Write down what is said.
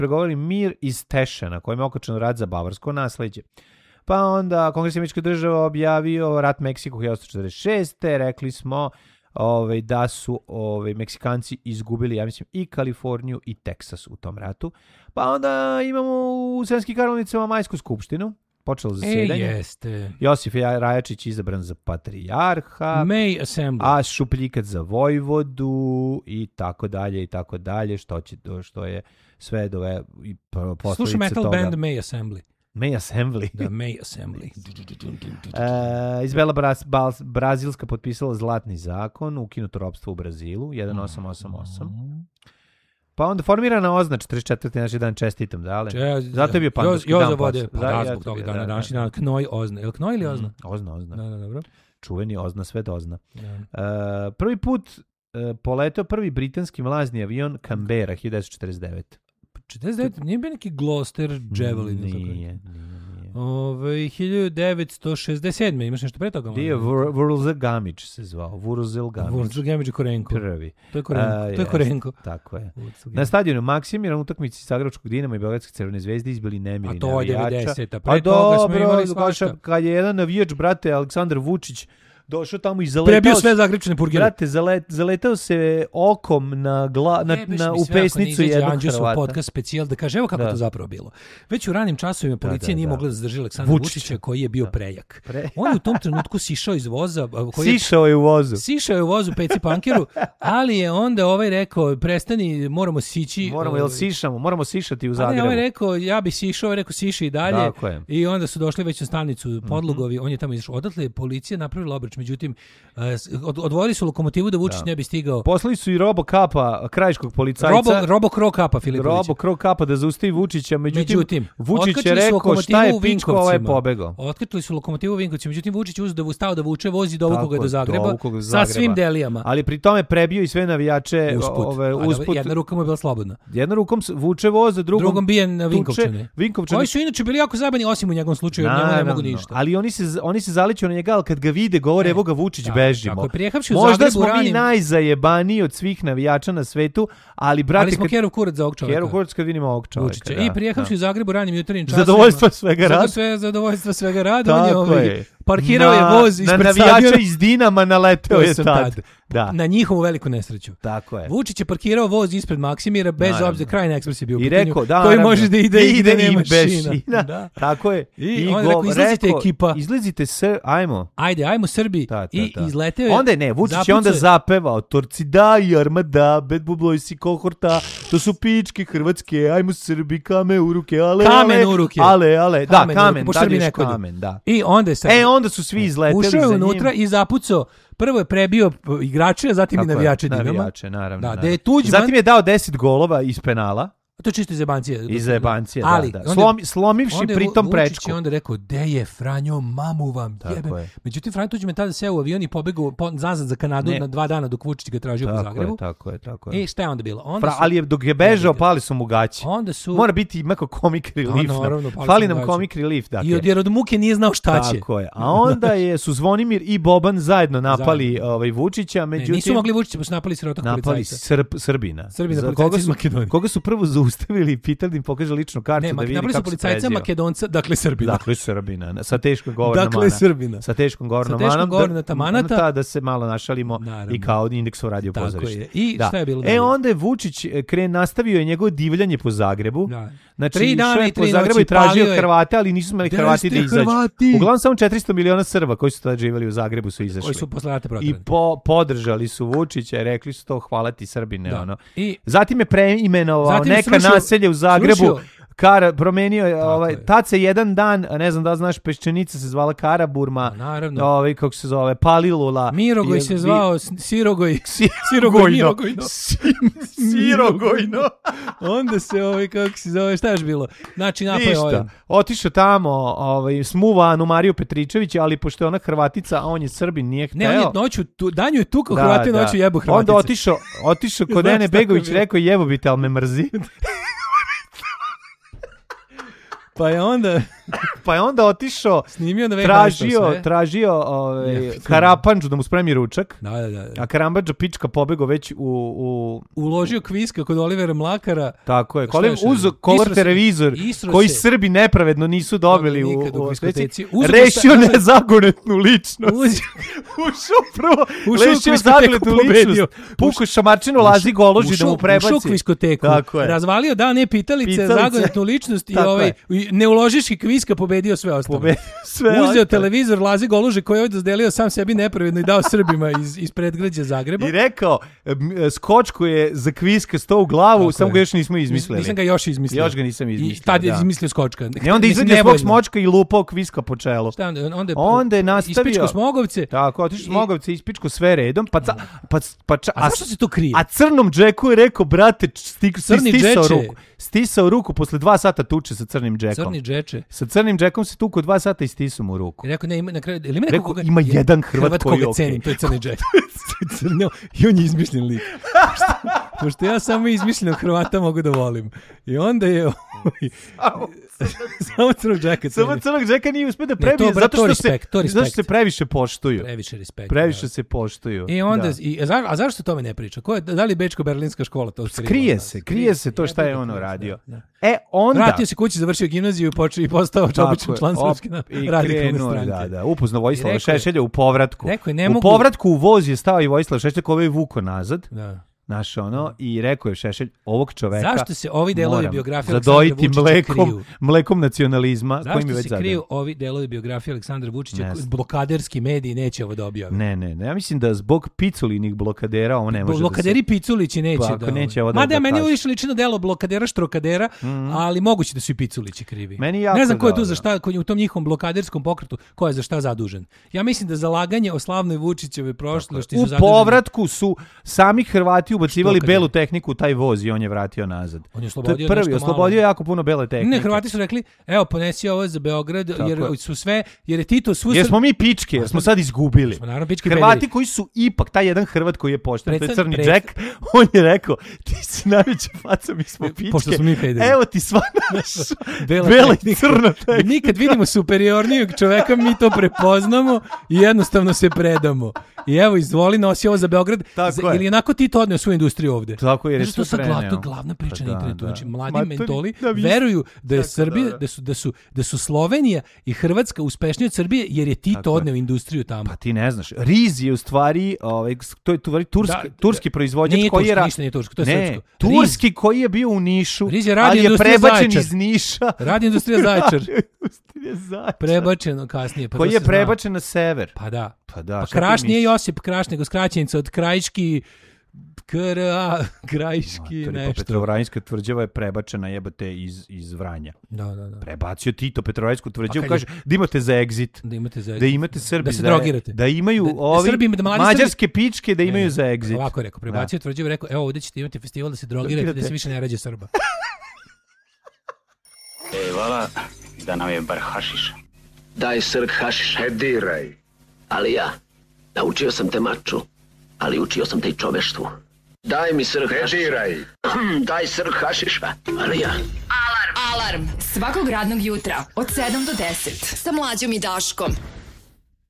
pregovori mir iz Tešena, kojim je okačen rat za bavarsko nasleđe. Pa onda Kongres američkih država objavio rat Meksiku 1846. Rekli smo da su Meksikanci izgubili, ja mislim, i Kaliforniju i Teksas u tom ratu. Pa onda imamo u Sremskim Karlovicama majsku skupštinu. Počelo zasedanje. Jeste. Josif Rajačić izabran za patrijarha. May Assembly. A Šupljikat za vojvodu i tako dalje, što je sve do posljedice slušaj metal toga. band May Assembly. May Assembly. Da, May Assembly. Izabela Brazilska potpisala zlatni zakon, ukinuto ropstvo u Brazilu, 1888. Pa onda formirana OZNA 44. naš dan, čestitam, dale. Zato je bio pandurski dan. Zbog toga dana, današnji dan, Knoj OZNA. Je li Knoj ili OZNA? OZNA. Da, dobro. Čuveni OZNA, sve dozna. Prvi put poletao prvi britanski mlazni avion Canberra, 1949. 49, nije bio neki Gloucester Javelin? Nije. 1967. Imaš nešto pre toga? Vuruzel Gamić se zvao. Vuruzel Gamić je Korenko. Prvi. To je Korenko. Tako je. Na stadionu Maksimir, utakmici Zagrebačkog Dinama i Beogradske Crvene zvezde izbili nemili navijača. A to je 90. Pre toga smo imali svašta. Kad je jedan navijač, brate, Aleksandar Vučić, došao tamo i zaletao. Prebio sve Zagrebčane purgire. Brate, zaletao se okom u pesnicu jednog Hrvata. Podcast specijal da kaže, evo kako to zapravo bilo. Već u ranim časovima policija nije mogla da zadrži Aleksandra Vučića koji je bio prejak. On je u tom trenutku sišao iz voza. Sišao je u vozu. Peci Pankeru, ali je onda rekao, prestani, moramo sići. Moramo sišati u Zagrebu. On je rekao, ja bi sišao, rekao siši i dalje. I onda su došli već na stanicu Podlugovi, on je tamo izašao. Odatle je policija napravila obrač. Međutim, odvojili su lokomotivu da Vučić ne bi stigao. Poslali su i Robokapa, krajiškog policajca. Robokrokapa Filipovića. Robokrokapa da zaustavi Vučića, međutim Vučić je rekao šta je pičko, ovaj pobegao. Otkrili su lokomotivu u Vinkovcima, međutim Vučić uzeo stao da vuče voz i dovukao ga do Zagreba sa svim delijama. Ali pri tome prebio i sve navijače usput. Jedna ruka mu je bila slobodna. Jedna rukom vuče voz, a drugom bije na Vinkovčane. Koji su inače bili jako zabavni, osim u njegovom slučaju, jer njemu ne mogu ništa. Ali oni se zaliču na njega, kad ga vide, govore, evo ga Vučić, bežimo. Možda smo mi najzajebaniji od svih navijača na svetu, ali brate... Ali smo Kerov kurac za ovog čovjeka. Kerov kurac kad vidimo ovog čovjeka. I prijehavši u Zagrebu ranim jutarnjim časima. Zadovoljstva svega rada. Tako je. Parkirao je voz ispred stadiona. Na navijača iz Dinama naleteo je tad. Da. Na njihovu veliku nesreću. Tako je. Vučić je parkirao voz ispred Maksimira, bez obzira, Krajina Ekspres je bio u pitanju. I rekao, koji može da ide i nema šina. Da. Tako je. I on rekao, izlazite ekipa. Izlazite, ajmo. Ajmo Srbi. I izleteo je. Onda je, Vučić je onda zapevao, Torcida i Armada, Bad Blue Boys i Kohorta, to su pičke hrvatske, ajmo Srbi, kame u ruke, ale. Kamen u ruke. Ale. Da, kamen, da. I onda su svi izleteli ušao je unutra i zapucao. Prvo je prebio igrače, a zatim i navijače Dinama. Navijače, naravno. Da je Tuđman... Zatim je dao 10 golova iz penala. To je čisto iz jebancije. Iz jebancije, da. Slomivši pritom prečku. Vučić je onda rekao, de je Franjo, mamu vam jebem. Međutim, Franjo Tuđman tada seo u avion i pobegao nazad za Kanadu na 2 dana dok Vučić ga tražio po Zagrebu. Tako je. I šta je onda bilo? Ali dok je bežao, pali su mu gaće. Mora biti neko comic relief. Fali nam comic relief. Jer od muke nije znao šta će. Tako je. A onda su Zvonimir i Boban zajedno napali Vučića. Nisu mogli Vučića, pa su napali sirotog policajca. Srbina. Policajca iz Makedonije. Koga su prvo zaustavili i pitali im pokaže ličnu kartu da vidi kako se prezio. Policajca Makedonca, dakle Srbina. Sa teškom govornom Dakle Srbina. Sa teškom govornom tamanata. Da se malo našalimo i kao Indeks radio pozorište. I šta je bilo dalje? Onda je Vučić nastavio je njegovo divljanje po Zagrebu. Znači, 3 dana i 3 po Zagrebu i tražio Hrvate, ali nisu imali Hrvati da izađu. Uglavnom samo 400 miliona Srba koji su tada živjeli u Zagrebu su izašli. Koji su posle rata proterani. I podržali su Vučića i rekli su to hvala ti Srbine. Zatim je preimenovao neka naselje u Zagrebu. Promenio je, tad se jedan dan, ne znam da znaš, Peščenica se zvala Karaburma, kako se zove, Palilula. Mirogoj se zvao Sirogoj. Sirogojno. Onda se, kako se zove, šta je bilo? Znači, napoj ovaj. Otišao tamo, smuva Anu Mariju Petričevića, ali pošto je ona Hrvatica, a on je Srbin, nije hteo. Ne, on je noću, danju je tukao Hrvati, noću jebu Hrvatice. Onda otišao kod Ene Begović, rekao jebo bi te, ali me mrzi. Pa je onda Pa je onda otišao, tražio Karapandžu da mu spremi ručak. Da. A Karapandža pička pobegao već uložio kviska kod Olivera Mlakara. Tako je. Uzo color televizor koji Srbi nepravedno nisu dobili u diskoteci. Rešio nezagonetnu ličnost. Rešio zagonetnu ličnost. Pukao šamarčinu Lazi Goluži da mu prebaci. Ušao u kviskoteku. Razvalio ne pitalice, zagonetnu ličnost i ne uložiš i kviska pobedio sve ostalo. Uzeo televizor Lazi Goluže koji je ovdje zdelio sam sebi nepravedno i dao Srbima iz predgrađa Zagreba. I rekao, skočku je za kviska sto u glavu, samo ga još nismo izmislili. Nisam ga još izmislio. Još ga nisam izmislio. I tad je izmislio skočka. I onda izvedio svog smočka i lupao kviska po čelu. Onda je nastavio. Ispičko Smogovce. Tako, otišao Smogovce, ispičko sve redom. A zašto se to krije? A crnom Džeku je rekao, brate, stisao ruku posle 2 sata tuče sa crnim Džekom. Crni Džeče. Sa crnim Džekom se tuko 2 sata i stisao mu ruku. Rekao, na kraju, ima jedan Hrvat koji je okej. Cenim, to je crni Džek. I on je izmišljen lik. Pošto ja samo izmišljenog Hrvata mogu da volim. I onda je... Samo crnog Džeka. Samo crnog Džeka nije uspio da prebije, zato što se previše poštuju. Previše se poštuju. I onda, a zašto tome ne priča? Da li Bečko-Berlinska škola to skriva? Krije se to šta je ono radio. Onda... Vratio se kući, završio gimnaziju i postao običan član Srpske radikalne stranke. Da, upoznao Vojislava Šešelja u povratku. U povratku u voz je stao i Vojislav Šešelj koji je vuko nazad. Da. I rekao je Šešelj, ovog čoveka zašto se ovi delovi biografije Aleksandra Vučića kriju? Mlekom nacionalizma. Zašto se kriju ovi delovi biografije Aleksandra Vučića? Blokaderski mediji neće ovo da objave. Ne. Ja mislim da zbog piculinih blokadera ovo ne može blokaderi Piculići neće da... Neće ovo da mada meni više liči na delo blokadera štrokadera, ali moguće da su i Piculići krivi. Ne znam ko je tu za šta, u tom njihovom blokaderskom pokretu, ko je za šta zadužen. Ja mislim da zalaganje o slavnoj Vučićevoj prošlosti su zaduženi. U povratku su sami Hrvati ubacivali belu tehniku u taj voz i on je vratio nazad. On je oslobodio jako puno bele tehnike. Ne, Hrvati su rekli, evo ponesi ovo za Beograd, jer je Tito jer smo mi pičke, jer smo sad izgubili. Hrvati koji su ipak, taj jedan Hrvat koji je pošten, to je crni Džek, on je rekao, ti si najveća faca, mi smo pičke. Pošto smo mi pederi. Evo ti sva naša bela i crna tehnika. Nikad vidimo superiornijeg čoveka, mi to prepoznamo i jednostavno se predamo. I evo, izvoli, nosi ovo za Beograd. Ili onako Tito odneo svoju industriju ovdje. Tako je, to je glavna priča na internetu. Znači, mladi mentoli veruju da je Srbija, da su Slovenija i Hrvatska uspešnije od Srbije, jer je Tito odneo industriju tamo. Pa ti ne znaš. Riz je u stvari, to je turski proizvođač koji je... Nije turski, to je srpsko. Turski koji je bio u Nišu, ali je prebačen iz Niša. Radi industrija Zaječar. Prebačeno kasnije. Koji je prebačen na sever. Pa da. Kraš nije Josip Kraš, nego skraćenica od Krajiški, Krajiški nešto. Petrovaradinska tvrđava je prebačena jebate iz Vranja. Da. Prebacio Tito Petrovaradinsku tvrđavu, kaže da imate za exit. Da imate Srbi. Da se drogirate. Da imaju mađarske pičke da imaju za exit. Ovako je rekao, prebacio tvrđavu, rekao, evo ovdje ćete imati festival da se drogirate, da se više ne rađe Srba. Vala, da nam je bar hašiš. Daj srk hašiš. Diraj. Ali ja, naučio sam te maču, ali učio sam te i čoveštvu. Daj mi srk hašiša. Diraj. Daj srk hašiša, ali ja. Alarm svakog radnog jutra od 7 do 10 sa Mlađom i Daškom.